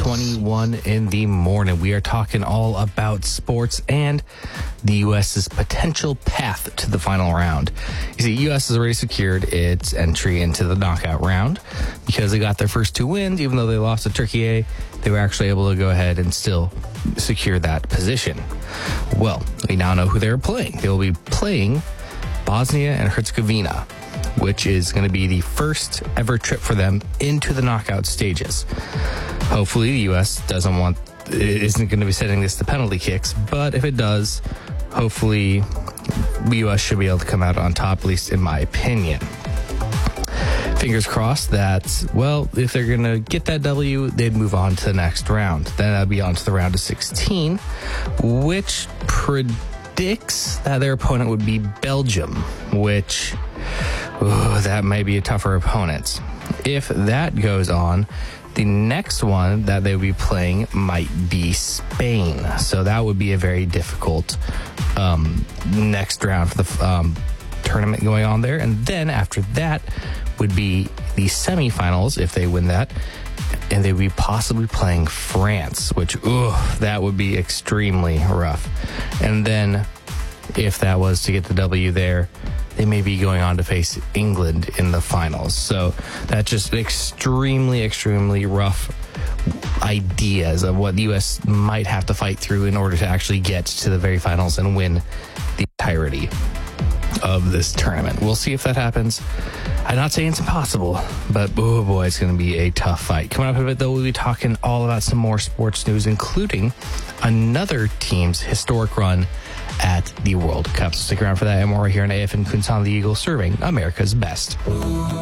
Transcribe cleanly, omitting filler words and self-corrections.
6:21 in the morning. We are talking all about sports and the U.S.'s potential path to the final round. You see, U.S. has already secured its entry into the knockout round because they got their first two wins. Even though they lost to Turkey, they were actually able to go ahead and still secure that position. Well, we now know who they're playing. They will be playing Bosnia and Herzegovina, which is going to be the first ever trip for them into the knockout stages. Hopefully the U.S. isn't going to be setting this to penalty kicks, but if it does, hopefully the U.S. should be able to come out on top, at least in my opinion. Fingers crossed that, well, if they're going to get that W, they'd move on to the next round. Then that'd be on to the round of 16, which predicts that their opponent would be Belgium, which that might be a tougher opponent. If that goes on, the next one that they would be playing might be Spain. So that would be a very difficult next round for the tournament going on there. And then after that would be the semifinals if they win that. And they would be possibly playing France, which, that would be extremely rough. And then if that was to get the W there, they may be going on to face England in the finals. So that's just extremely, extremely rough ideas of what the U.S. might have to fight through in order to actually get to the very finals and win the entirety of this tournament. We'll see if that happens. I'm not saying it's impossible, but oh boy, it's going to be a tough fight. Coming up in a bit, though, we'll be talking all about some more sports news, including another team's historic run at the World Cup. So stick around for that and more here on AFN Kunsan the Eagle, serving America's best.